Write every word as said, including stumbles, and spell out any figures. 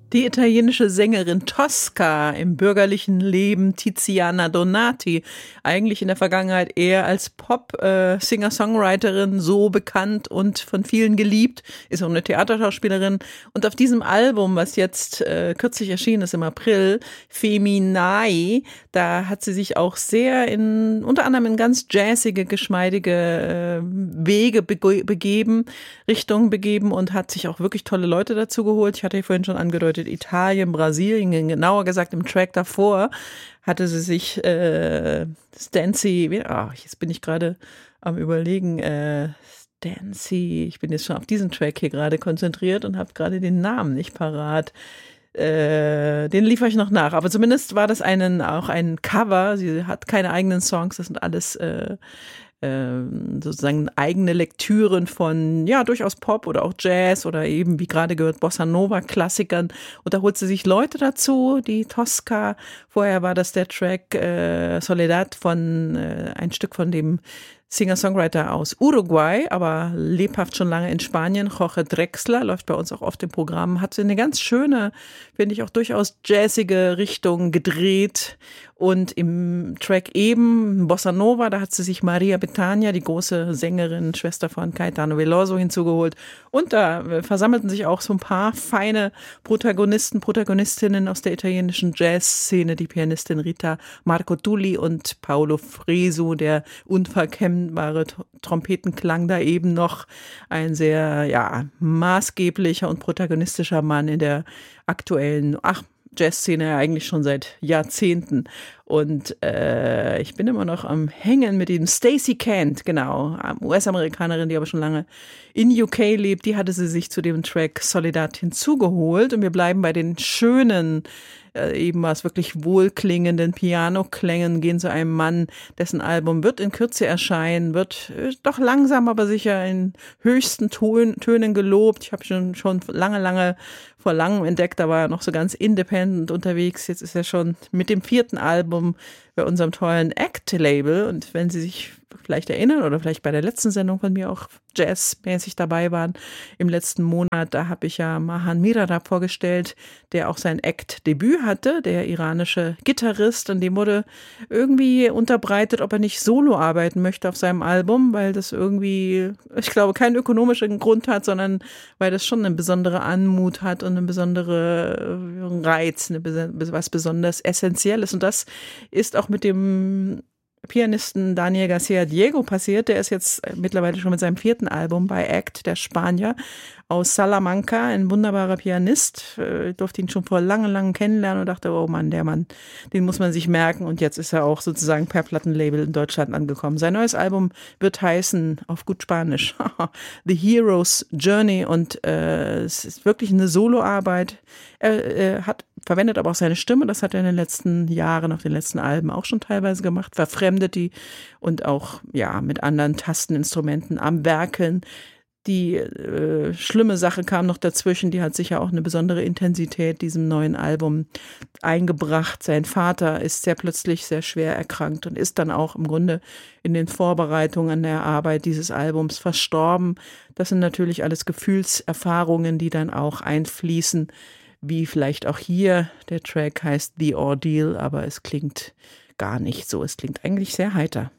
Die italienische Sängerin Tosca im bürgerlichen Leben Tiziana Donati, eigentlich in der Vergangenheit eher als Pop-Singer-Songwriterin so bekannt und von vielen geliebt, ist auch eine Theaterschauspielerin. Und auf diesem Album, was jetzt äh, kürzlich erschienen ist im April, Feminae, da hat sie sich auch sehr in, unter anderem in ganz jazzige, geschmeidige äh, Wege bege- begeben, Richtungen begeben und hat sich auch wirklich tolle Leute dazu geholt. Ich hatte ja vorhin schon angedeutet, Italien, Brasilien, genauer gesagt im Track davor hatte sie sich äh, Stancy, oh, jetzt bin ich gerade am überlegen, äh, Stancy, ich bin jetzt schon auf diesen Track hier gerade konzentriert und habe gerade den Namen nicht parat. Äh, den liefere ich noch nach, aber zumindest war das einen, auch ein Cover, sie hat keine eigenen Songs, das sind alles äh, sozusagen eigene Lektüren von, ja, durchaus Pop oder auch Jazz oder eben, wie gerade gehört, Bossa Nova Klassikern. Und da holt sie sich Leute dazu, die Tosca. Vorher war das der Track äh, Soledad von, äh, ein Stück von dem Singer-Songwriter aus Uruguay, aber lebhaft schon lange in Spanien. Jorge Drexler läuft bei uns auch oft im Programm, hat eine ganz schöne, finde ich auch durchaus jazzige Richtung gedreht. Und im Track eben Bossa Nova, da hat sie sich Maria Bethânia, die große Sängerin, Schwester von Caetano Veloso, hinzugeholt. Und da versammelten sich auch so ein paar feine Protagonisten, Protagonistinnen aus der italienischen Jazzszene, die Pianistin Rita Marcotulli und Paolo Fresu, der unverkennbare Trompetenklang da eben noch, ein sehr, ja, maßgeblicher und protagonistischer Mann in der aktuellen, ach, Jazzszene eigentlich schon seit Jahrzehnten. Und äh, ich bin immer noch am Hängen mit dem Stacey Kent, genau, U S-Amerikanerin, die aber schon lange in U K lebt. Die hatte sie sich zu dem Track Soledad hinzugeholt. Und wir bleiben bei den schönen, äh, eben was wirklich wohlklingenden Piano-Klängen, gehen zu einem Mann, dessen Album wird in Kürze erscheinen, wird äh, doch langsam, aber sicher in höchsten Ton, Tönen gelobt. Ich habe schon schon lange, lange vor langem entdeckt, da war er noch so ganz independent unterwegs. Jetzt ist er schon mit dem vierten Album bei unserem tollen Act-Label. Und wenn Sie sich vielleicht erinnern oder vielleicht bei der letzten Sendung von mir auch jazzmäßig dabei waren, im letzten Monat, da habe ich ja Mahan Miradab vorgestellt, der auch sein Act-Debüt hatte, der iranische Gitarrist. Und dem wurde irgendwie unterbreitet, ob er nicht solo arbeiten möchte auf seinem Album, weil das irgendwie, ich glaube, keinen ökonomischen Grund hat, sondern weil das schon eine besondere Anmut hat und eine besondere Reiz, eine, was besonders Essentielles. Und das ist auch mit dem Pianisten Daniel Garcia Diego passiert. Der ist jetzt mittlerweile schon mit seinem vierten Album bei Act, der Spanier aus Salamanca, ein wunderbarer Pianist. Ich durfte ihn schon vor langem, langem kennenlernen und dachte, oh Mann, der Mann, den muss man sich merken. Und jetzt ist er auch sozusagen per Plattenlabel in Deutschland angekommen. Sein neues Album wird heißen, auf gut Spanisch, The Hero's Journey. Und äh, es ist wirklich eine Soloarbeit. Er, er hat verwendet aber auch seine Stimme, das hat er in den letzten Jahren, auf den letzten Alben auch schon teilweise gemacht, verfremdet die und auch ja mit anderen Tasteninstrumenten am Werkeln. Die äh, schlimme Sache kam noch dazwischen, die hat sicher auch eine besondere Intensität diesem neuen Album eingebracht. Sein Vater ist sehr plötzlich sehr schwer erkrankt und ist dann auch im Grunde in den Vorbereitungen an der Arbeit dieses Albums verstorben. Das sind natürlich alles Gefühlserfahrungen, die dann auch einfließen, wie vielleicht auch hier, der Track heißt The Ordeal, aber es klingt gar nicht so. Es klingt eigentlich sehr heiter.